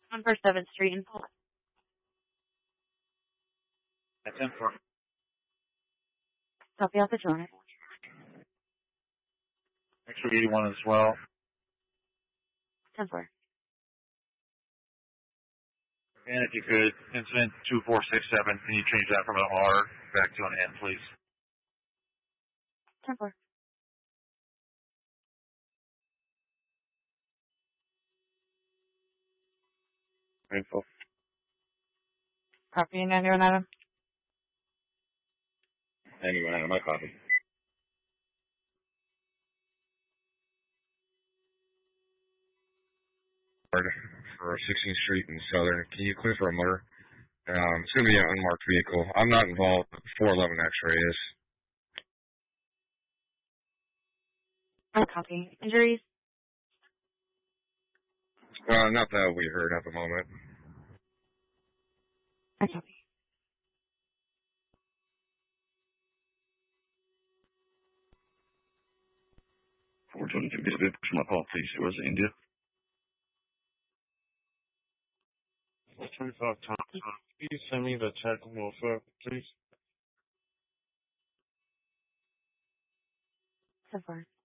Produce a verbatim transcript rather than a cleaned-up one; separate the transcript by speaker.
Speaker 1: one for seventh Street in Polk.
Speaker 2: That's ten four.
Speaker 1: Copy out the drone.
Speaker 2: X-ray eighty-one as well.
Speaker 1: ten four.
Speaker 2: And if you could, incident two four six seven, can you change that from an R back to an N, please?
Speaker 1: ten four.
Speaker 2: Info.
Speaker 1: Copy ninety-one Adam.
Speaker 2: ninety-one Adam, my copy.
Speaker 3: For sixteenth Street in Southern. Can you clear for a motor? Um, it's going to be an unmarked vehicle. I'm not involved. four eleven X-ray is.
Speaker 1: Oh, copy. Injuries?
Speaker 3: Uh, not that we heard at the moment.
Speaker 1: I copy.
Speaker 4: four twenty-two, get a bit push my call, please. Where's India?
Speaker 5: twenty-five times. Can you send me the tech welfare, please?
Speaker 1: ten four.